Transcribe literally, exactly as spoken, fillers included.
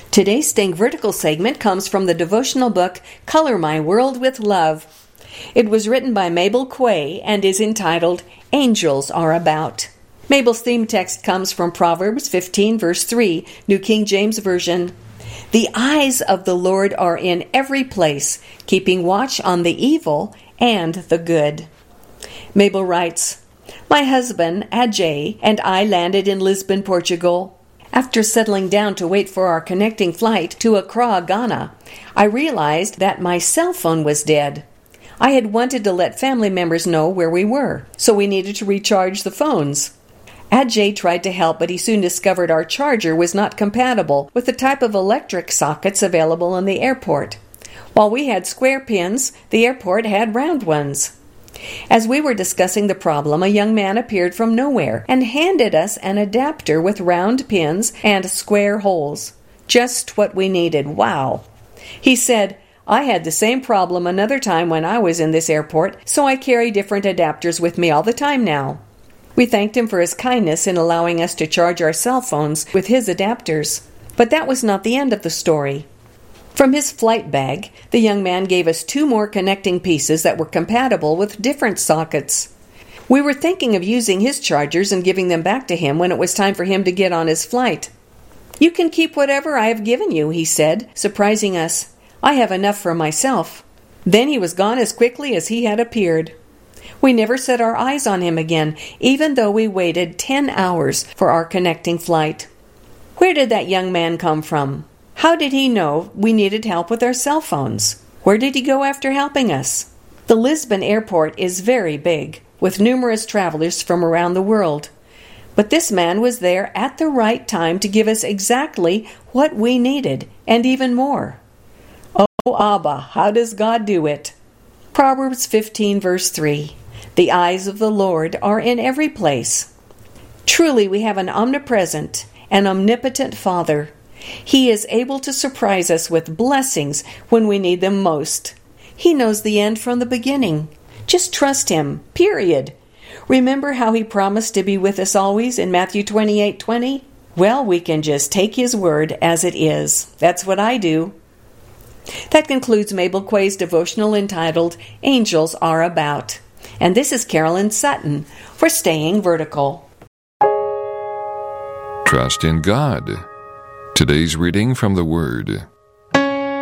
Today's Staying Vertical segment comes from the devotional book, Color My World with Love. It was written by Mabel Quay and is entitled, Angels Are About. Mabel's theme text comes from Proverbs fifteen, verse three, New King James Version. The eyes of the Lord are in every place, keeping watch on the evil and the good. Mabel writes, My husband, Ajay, and I landed in Lisbon, Portugal. After settling down to wait for our connecting flight to Accra, Ghana, I realized that my cell phone was dead. I had wanted to let family members know where we were, so we needed to recharge the phones. Ajay tried to help, but he soon discovered our charger was not compatible with the type of electric sockets available in the airport. While we had square pins, the airport had round ones. As we were discussing the problem, a young man appeared from nowhere and handed us an adapter with round pins and square holes. Just what we needed. Wow. He said, I had the same problem another time when I was in this airport, so I carry different adapters with me all the time now. We thanked him for his kindness in allowing us to charge our cell phones with his adapters. But that was not the end of the story. From his flight bag, the young man gave us two more connecting pieces that were compatible with different sockets. We were thinking of using his chargers and giving them back to him when it was time for him to get on his flight. You can keep whatever I have given you, he said, surprising us. I have enough for myself. Then he was gone as quickly as he had appeared. We never set our eyes on him again, even though we waited ten hours for our connecting flight. Where did that young man come from? How did he know we needed help with our cell phones? Where did he go after helping us? The Lisbon airport is very big, with numerous travelers from around the world. But this man was there at the right time to give us exactly what we needed, and even more. Oh, Abba, how does God do it? Proverbs fifteen, verse three. The eyes of the Lord are in every place. Truly, we have an omnipresent and omnipotent Father. He is able to surprise us with blessings when we need them most. He knows the end from the beginning. Just trust Him, period. Remember how He promised to be with us always in Matthew twenty-eight twenty? Well, we can just take His word as it is. That's what I do. That concludes Mabel Quay's devotional entitled, Angels Are About. And this is Carolyn Sutton for Staying Vertical. Trust in God. Today's reading from the Word.